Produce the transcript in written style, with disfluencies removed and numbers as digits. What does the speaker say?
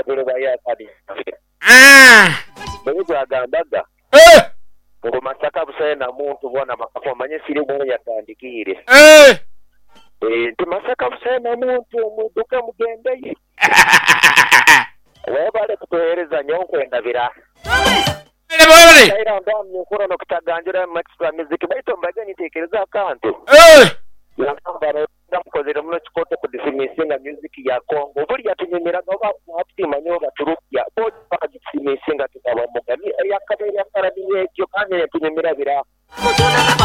Katolo baya kadi. Bwe agambaga. Ngo Masaka Busena muntu bona makafo manye siri bwo yatandikire. Masaka Busena muntu muduka mugendeye. Webale kutohereza nyonko endabira. Era ndo mukoro no kutaganjira maxtra music baito mbagani tekereza akantu. Yakambara ndamukozera muno kikote ku dismissing music ya Kongo. Buri yatunyemera ngo bati manyoga turukya. Bo paka dismissing tukaba mugani yakabera karabye cyo kanye yatunyemera bira.